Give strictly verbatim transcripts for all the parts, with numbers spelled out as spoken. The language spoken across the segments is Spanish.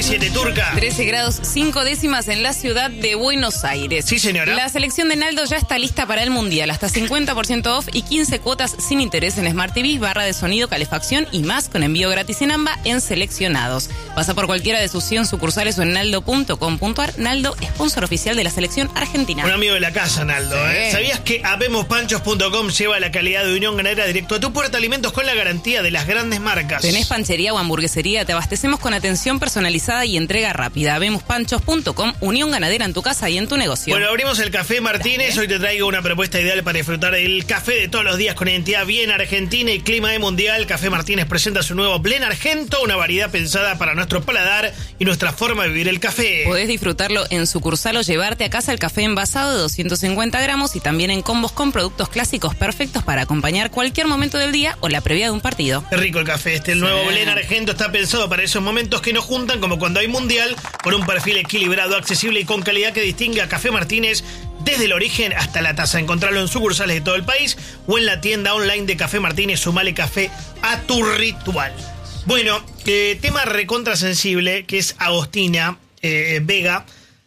diecisiete, Turca. trece grados cinco décimas en la ciudad de Buenos Aires. Sí, señora. La selección de Naldo ya está lista para el Mundial. Hasta cincuenta por ciento off y quince cuotas sin interés en Smart T V, barra de sonido, calefacción y más con envío gratis en AMBA en seleccionados. Pasa por cualquiera de sus cien sucursales o en naldo punto com punto ar. Naldo, sponsor oficial de la selección argentina. Un amigo de la casa, Naldo. Sí. ¿eh? ¿Sabías que habemos panchos punto com lleva la calidad de Unión Ganadera directo a tu puerta? Alimentos con la garantía de las grandes marcas. ¿Tenés panchería o hamburguesería? Te abastecemos con atención personalizada y entrega rápida. habemos panchos punto com, Unión Ganadera en tu casa y en tu negocio. Bueno, abrimos el Café Martínez. Hoy te traigo una propuesta ideal para disfrutar del café de todos los días con identidad bien argentina y clima de mundial. Café Martínez presenta su nuevo Blend Argento, una variedad pensada para nuestro paladar y nuestra forma de vivir el café. Podés disfrutarlo en sucursal o llevarte a casa el café envasado de doscientos cincuenta gramos y también en combos con productos clásicos perfectos para acompañar cualquier momento del día o la previa de un partido. Qué rico el café este. El nuevo sí. Blend Argento está pensado para esos momentos que nos juntan, como cuando hay mundial, con un perfil equilibrado, accesible y con calidad que distingue a Café Martínez desde el origen hasta la taza. Encontrarlo en sucursales de todo el país o en la tienda online de Café Martínez. Sumale café a tu ritual. Bueno, eh, tema recontrasensible, que es Agostina eh, Vega.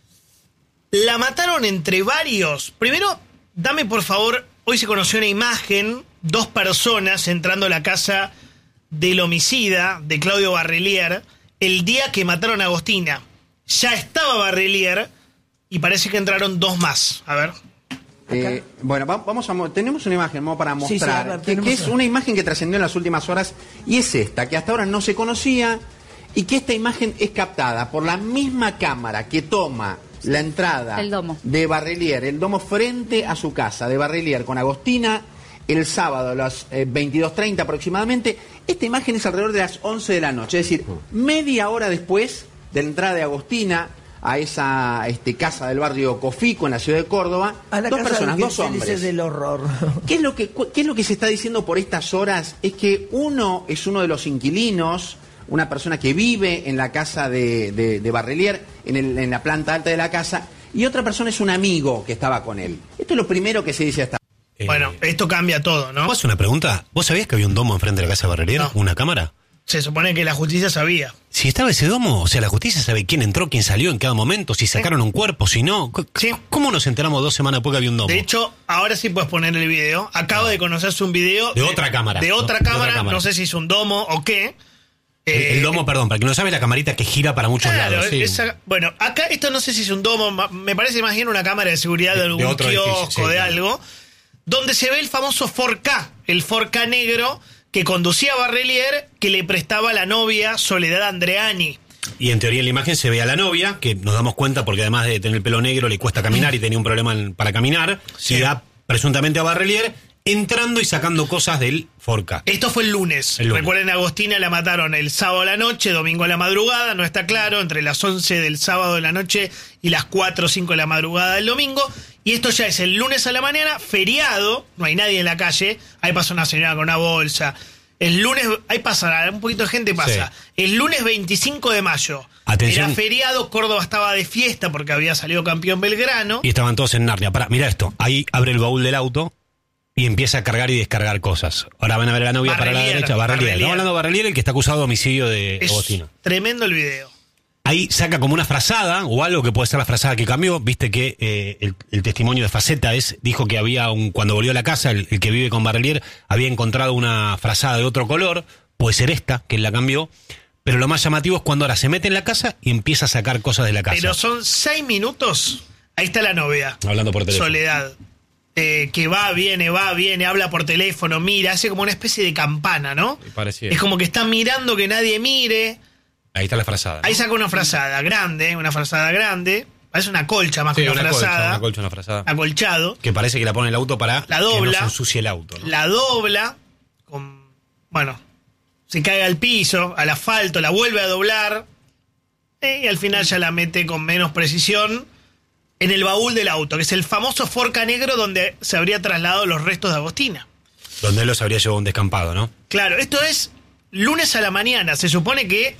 La mataron entre varios. Primero, dame por favor, hoy se conoció una imagen, dos personas entrando a la casa del homicida de Claudio Barrelier el día que mataron a Agostina. Ya estaba Barrelier y parece que entraron dos más. A ver. Eh, bueno, vamos a tenemos una imagen vamos para mostrar, sí, sí, que, que es una imagen que trascendió en las últimas horas y es esta, que hasta ahora no se conocía y que esta imagen es captada por la misma cámara que toma la entrada el domo. de Barrelier, el domo frente a su casa de Barrelier con Agostina el sábado a las eh, veintidós treinta aproximadamente. Esta imagen es alrededor de las once de la noche, es decir, media hora después de la entrada de Agostina a esa este, casa del barrio Cofico en la ciudad de Córdoba, a la dos casa personas, del dos hombres. Del horror. ¿Qué es lo que qué es lo que se está diciendo por estas horas? Es que uno es uno de los inquilinos, una persona que vive en la casa de, de, de Barrelier, en, el, en la planta alta de la casa, y otra persona es un amigo que estaba con él. Esto es lo primero que se dice hasta. Eh, bueno, esto cambia todo, ¿no? ¿Puedo hacer una pregunta? ¿Vos sabías que había un domo enfrente de la casa de Barrelier? No. ¿Una cámara? Se supone que la justicia sabía. Si estaba ese domo, o sea, la justicia sabe quién entró, quién salió, en cada momento, si sacaron un cuerpo, si no. Sí. ¿Cómo nos enteramos dos semanas después que había un domo? De hecho, ahora sí puedes poner el video. Acabo de conocerse un video. De otra cámara. De otra, no, cámara, de otra cámara. No sé si es un domo o qué. El, eh, el domo, perdón, para que no sabe, la camarita que gira para muchos claro, lados. Sí. Esa, bueno, acá esto no sé si es un domo, me parece más bien una cámara de seguridad de, de algún de otro kiosco, edificio, sí, de claro. algo, donde se ve el famoso Ford Ka, el Ford Ka negro que conducía a Barrelier, que le prestaba a la novia Soledad Andreani. Y en teoría en la imagen se ve a la novia, que nos damos cuenta porque además de tener el pelo negro le cuesta caminar y tenía un problema en, para caminar, sí. y da presuntamente a Barrelier entrando y sacando cosas del Ford Ka. Esto fue el lunes. el lunes. Recuerden, a Agostina la mataron el sábado a la noche, domingo a la madrugada, no está claro, entre las once del sábado de la noche y las cuatro o cinco de la madrugada del domingo. Y esto ya es el lunes a la mañana, feriado, no hay nadie en la calle, ahí pasa una señora con una bolsa. El lunes, ahí pasa, un poquito de gente pasa. Sí. El lunes veinticinco de mayo. Atención. Era feriado, Córdoba estaba de fiesta porque había salido campeón Belgrano. Y estaban todos en Narnia. Pará, mira esto, ahí abre el baúl del auto y empieza a cargar y descargar cosas. Ahora van a ver a la novia Barrelier, para la derecha, Barrelier. Barrelier. Estamos hablando de Barrelier, el que está acusado de homicidio de Es Agostina. Tremendo el video. Ahí saca como una frazada o algo que puede ser la frazada que cambió. Viste que eh, el, el testimonio de Faceta es dijo que había un cuando volvió a la casa, el, el que vive con Barrelier, había encontrado una frazada de otro color. Puede ser esta, que él la cambió. Pero lo más llamativo es cuando ahora se mete en la casa y empieza a sacar cosas de la casa. Pero son seis minutos. Ahí está la novia. Hablando por teléfono. Soledad. Eh, que va, viene, va, viene, habla por teléfono, mira, hace como una especie de campana, ¿no? Pareciera. Es como que está mirando que nadie mire. Ahí está la frazada, ¿no? Ahí saca una frazada grande, una frazada grande. Parece una colcha más sí, que una, una frazada. Colcha, una colcha, una frazada. Acolchado. Que parece que la pone en el auto para la dobla, que no se ensucie el auto, ¿no? La dobla, con, bueno, se cae al piso, al asfalto, la vuelve a doblar. Eh, y al final ya la mete con menos precisión en el baúl del auto, que es el famoso Ford Ka negro donde se habría trasladado los restos de Agostina. Donde él los habría llevado a un descampado, ¿no? Claro, esto es lunes a la mañana. Se supone que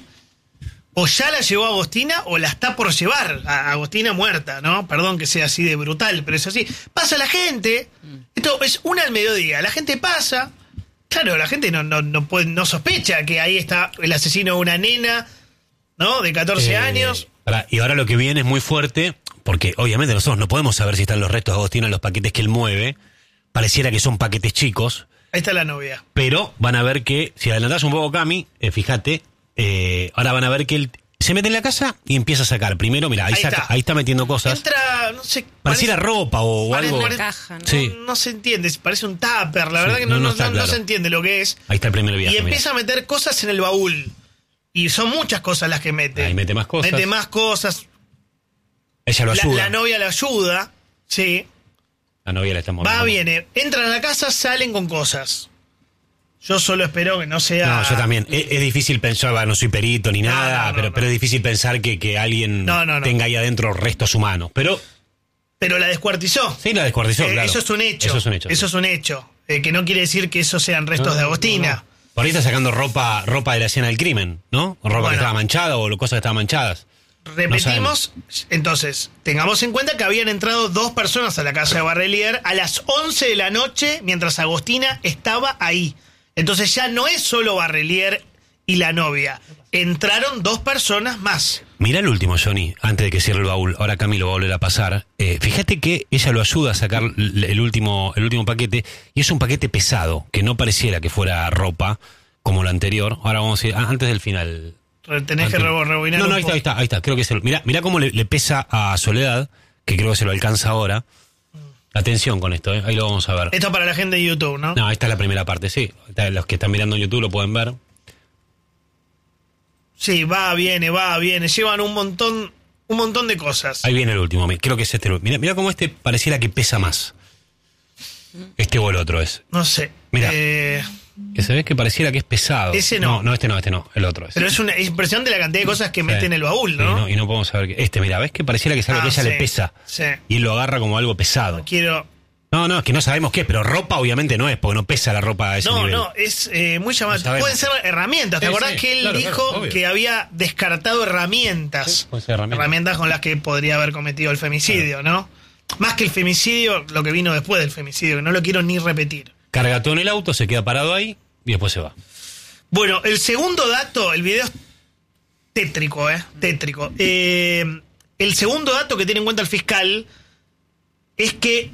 o ya la llevó a Agostina o la está por llevar a Agostina muerta, ¿no? Perdón que sea así de brutal, pero es así. Pasa la gente, esto es una al mediodía, la gente pasa. Claro, la gente no, no, no, puede, no sospecha que ahí está el asesino de una nena ¿no? De catorce Eh, años. pará, y ahora lo que viene es muy fuerte, porque obviamente nosotros no podemos saber si están los restos de Agostina en los paquetes que él mueve. Pareciera que son paquetes chicos. Ahí está la novia. Pero van a ver que, si adelantás un poco, Cami, eh, fíjate, eh, ahora van a ver que él se mete en la casa y empieza a sacar. Primero, mira, ahí, Ahí saca, está. ahí está metiendo cosas. Entra, no sé. Pareciera parece- ropa o, o parece- algo. parece- caja, ¿no? Sí. No, no se entiende, parece un tupper. La Sí, verdad que no, no, no no, está no- no claro. se entiende lo que es. Ahí está el primer viaje. Y empieza a meter cosas en el baúl. Y son muchas cosas las que mete. Ahí mete más cosas. Mete más cosas. mira. Ella lo La, ayuda. la novia le ayuda. Sí. La novia le está mordiendo. Va, viene. Entran a la casa, salen con cosas. Yo solo espero que no sea... No, yo también. Es, es difícil pensar, bueno, no soy perito ni No, nada, no, no, pero, no. pero es difícil pensar que, que alguien No, no, no. tenga ahí adentro restos humanos. Pero Pero la descuartizó. sí, la descuartizó, Eh, claro. Eso es un hecho. Eso es un hecho. Eso es un hecho. Eh, que no quiere decir que esos sean restos No, de no, Agostina. no. Por ahí está sacando ropa, ropa de la escena del crimen, ¿no? O ropa Bueno. que estaba manchada o cosas que estaban manchadas. Repetimos, entonces, tengamos en cuenta que habían entrado dos personas a la casa de Barrelier a las once de la noche mientras Agostina estaba ahí. Entonces ya no es solo Barrelier y la novia. Entraron dos personas más. Mirá el último, Johnny, antes de que cierre el baúl. Ahora Camilo va a volver a pasar. Eh, fíjate que ella lo ayuda a sacar l- el último, el último paquete, y es un paquete pesado, que no pareciera que fuera ropa, como lo anterior. Ahora vamos a ir, ah, antes del final. Tenés que Antes- rebo- rebobinar No, no, un ahí está, poco. ahí está, ahí está. Creo que es el. Mirá, mirá cómo le, le pesa a Soledad, que creo que se lo alcanza ahora. Atención con esto, ¿eh? Ahí lo vamos a ver. Esto para la gente de YouTube, ¿no? No, ahí está la primera parte, sí. Está- Los que están mirando en YouTube lo pueden ver. Sí, va, viene, va, viene. Llevan un montón, un montón de cosas. Ahí viene el último. Creo que es este. Mira, mira cómo este pareciera que pesa más. Este o el otro es. No sé. Mira. Eh, Que se ve que pareciera que es pesado. Ese no. No, no, este no, este no. El otro es. pero es una es impresionante la cantidad de cosas que Sí. mete en el baúl, Sí, ¿no? y no podemos saber que. Este, mira, ves que pareciera que es algo Ah, que a ella sí, le pesa. sí. Y él lo agarra como algo pesado. Quiero... No, no, es que no sabemos qué, pero ropa obviamente no es, porque no pesa la ropa a ese No, nivel. no, es eh, muy llamativo. No sabemos. Pueden ser herramientas. ¿Te Sí, acordás sí, que él claro, dijo claro, obvio. que había descartado herramientas? Sí, pueden ser herramientas. con las que podría haber cometido el femicidio, ¿no? Más que el femicidio, lo que vino después del femicidio, que no lo quiero ni repetir. Carga todo en el auto, se queda parado ahí y después se va. Bueno, el segundo dato, el video es tétrico, ¿eh? Tétrico. Eh, el segundo dato que tiene en cuenta el fiscal es que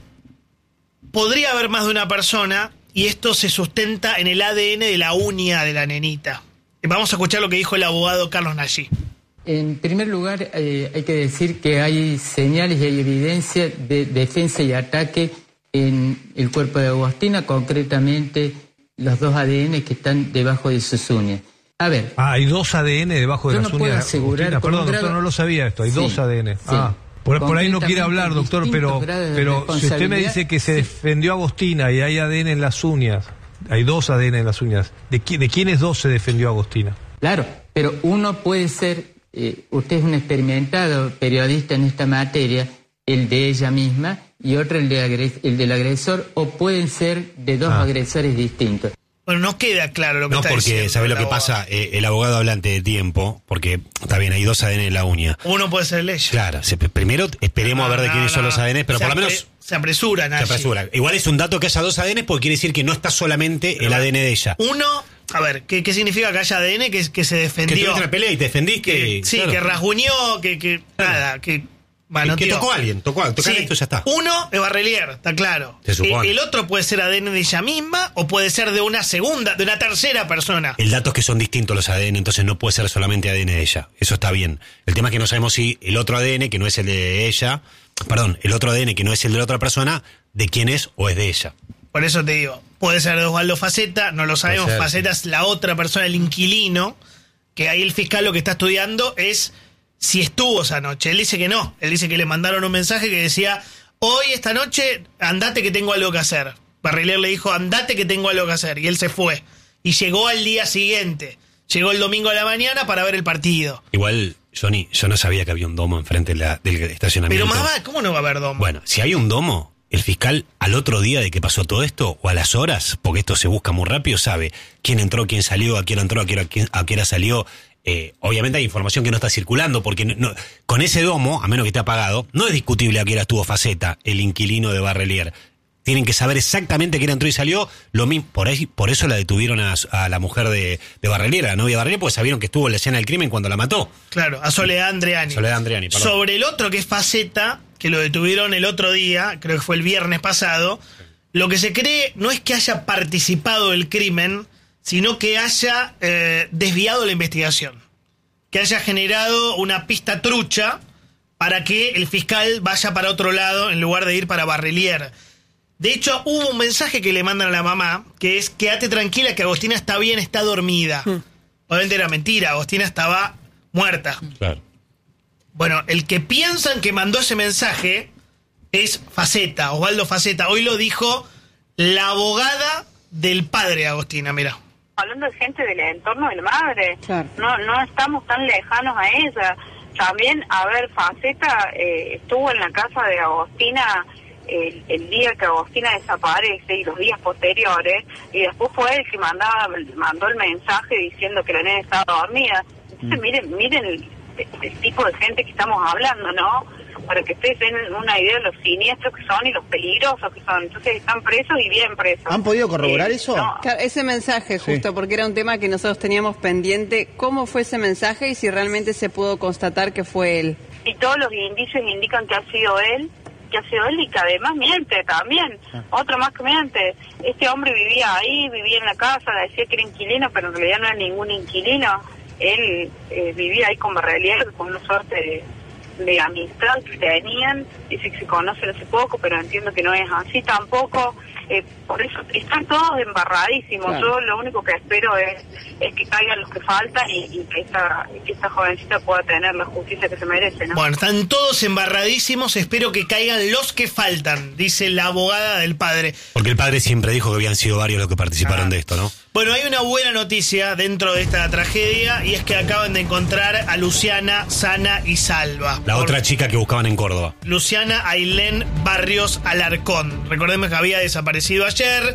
podría haber más de una persona y esto se sustenta en el A D N de la uña de la nenita. Vamos a escuchar lo que dijo el abogado Carlos Nagy. En primer lugar, eh, hay que decir que hay señales y hay evidencia de defensa y ataque en el cuerpo de Agostina, concretamente los dos A D N que están debajo de sus uñas. A ver, Ah, hay dos A D N debajo de Yo las no puedo uñas. asegurar Agustina. con Perdón, un doctor, grado- no lo sabía esto. Hay Sí, dos A D N. sí. Ah, por, por ahí no quiere hablar, doctor, pero, Concretamente, distintos pero grados de si usted me responsabilidad, dice que se sí. defendió a Agostina y hay A D N en las uñas, hay dos A D N en las uñas, ¿de, qui- de quiénes dos se defendió Agostina? claro, pero uno puede ser, eh, usted es un experimentado periodista en esta materia, el de ella misma y otro el, de agres- el del agresor, o pueden ser de dos Ah. agresores distintos. Bueno, no queda claro lo que No, está porque, diciendo ¿sabes lo el que abogado. pasa? Eh, el abogado habla antes de tiempo, porque está bien, hay dos A D N en la uña. Uno puede ser el ella. Claro, se- primero esperemos a ver de No, quiénes no, son no. los A D N, pero Se por lo apre- menos Se apresura, se Nagy. apresura. Igual es un dato que haya dos A D N porque quiere decir que no está solamente el A D N de ella. Uno, a ver, ¿qué, qué significa que haya A D N? Que, que se Que defendió. tuviste una pelea y te defendiste. que, sí, claro. que rasguñó, que, que nada, que bueno, que tío. tocó a alguien, tocó a- tocar Sí, esto y ya está. Uno es Barrelier, está claro. Se supone. El, el otro puede ser A D N de ella misma o puede ser de una segunda, de una tercera persona. El dato es que son distintos los A D N, entonces no puede ser solamente A D N de ella. Eso está bien. El tema es que no sabemos si el otro A D N, que no es el de ella, perdón, el otro A D N que no es el de la otra persona, de quién es o es de ella. Por eso te digo, puede ser de Osvaldo Faceta, no lo sabemos. Puede ser, Faceta es la otra persona, el inquilino, que ahí el fiscal lo que está estudiando es si estuvo esa noche. Él dice que no. Él dice que le mandaron un mensaje que decía, hoy, esta noche, andate que tengo algo que hacer. Barrelier le dijo, andate que tengo algo que hacer. Y él se fue. Y llegó al día siguiente. Llegó el domingo a la mañana para ver el partido. Igual, Johnny, yo no sabía que había un domo enfrente de la- del estacionamiento. Pero más va, ¿cómo no va a haber domo? Bueno, si hay un domo, el fiscal al otro día de que pasó todo esto, o a las horas, porque esto se busca muy rápido, sabe quién entró, quién salió, a qué hora entró, a qué hora, quién- a qué hora salió. Eh, obviamente hay información que no está circulando, porque no- no- con ese domo, a menos que esté apagado, no es discutible a qué hora estuvo Faceta, el inquilino de Barrelier. tienen que saber exactamente quién entró y salió. Lo mismo, por ahí, por eso la detuvieron a, a la mujer de, de Barrelier, a la novia de Barrelier, porque sabieron que estuvo en la escena del crimen cuando la mató. Claro, a Soledad Andreani. Soledad Andreani, perdón. Sobre el otro, que es Faceta, que lo detuvieron el otro día, creo que fue el viernes pasado, lo que se cree no es que haya participado del crimen, sino que haya eh, desviado la investigación. Que haya generado una pista trucha para que el fiscal vaya para otro lado en lugar de ir para Barrelier. De hecho, hubo un mensaje que le mandan a la mamá, que es: quédate tranquila que Agostina está bien, está dormida. Mm. Obviamente era mentira, Agostina estaba muerta. Claro. Bueno, el que piensan que mandó ese mensaje es Faceta, Osvaldo Faceta. Hoy lo dijo la abogada del padre de Agostina, mira. Hablando de gente del entorno de la madre, claro. no no estamos tan lejanos a ella. También, a ver, Faceta eh, estuvo en la casa de Agostina el, el día que Agostina desaparece y los días posteriores, y después fue el que mandaba mandó el mensaje diciendo que la nena estaba dormida. Entonces, mm. miren miren el, el tipo de gente que estamos hablando, ¿no? Para que ustedes tengan una idea de los siniestros que son y los peligrosos que son. Entonces están presos y bien presos. ¿Han podido corroborar eh, eso? No. Claro, ese mensaje, justo, sí. Porque era un tema que nosotros teníamos pendiente. ¿Cómo fue ese mensaje y si realmente se pudo constatar que fue él? Y todos los indicios indican que ha sido él, que ha sido él y que además miente también. Ah. Otro más que miente. Este hombre vivía ahí, vivía en la casa, decía que era inquilino, pero en realidad no era ningún inquilino. Él eh, vivía ahí con Barrelier, con una suerte de... de amistad que tenían, dice que se conocen hace poco, pero entiendo que no es así tampoco. Eh, por eso están todos embarradísimos. Claro. Yo lo único que espero es, es que caigan los que faltan y, y que, esta, que esta jovencita pueda tener la justicia que se merece, ¿no? Bueno, están todos embarradísimos, espero que caigan los que faltan, dice la abogada del padre. Porque el padre siempre dijo que habían sido varios los que participaron ah. de esto, ¿no? Bueno, hay una buena noticia dentro de esta tragedia y es que acaban de encontrar a Luciana sana y salva. La Por otra chica que buscaban en Córdoba. Luciana Ailén Barrios Alarcón. Recordemos que había desaparecido ayer.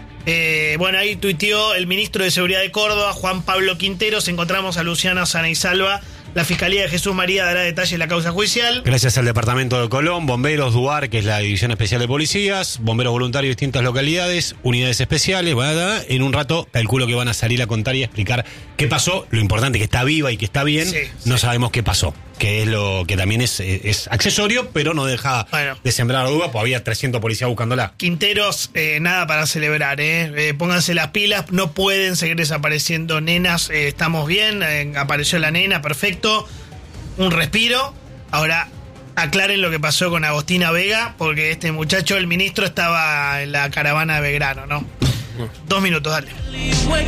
Eh, bueno, ahí tuiteó el ministro de Seguridad de Córdoba, Juan Pablo Quinteros. Encontramos a Luciana sana y salva. La Fiscalía de Jesús María dará detalles de la causa judicial. Gracias al Departamento de Colón, Bomberos, DUAR, que es la División Especial de Policías, Bomberos Voluntarios de distintas localidades, unidades especiales. ¿verdad? En un rato calculo que van a salir a contar y a explicar qué pasó. Lo importante es que está viva y que está bien. Sí, no sí. sabemos qué pasó, que es lo que también es, es accesorio, pero no deja bueno. de sembrar la duda, pues había trescientos policías buscándola. Quinteros, eh, nada para celebrar, ¿eh? eh pónganse las pilas, no pueden seguir desapareciendo nenas, eh, estamos bien, eh, apareció la nena, perfecto. Un respiro. Ahora aclaren lo que pasó con Agostina Vega, porque este muchacho, el ministro, estaba en la caravana de Belgrano, ¿no? Dos minutos, dale.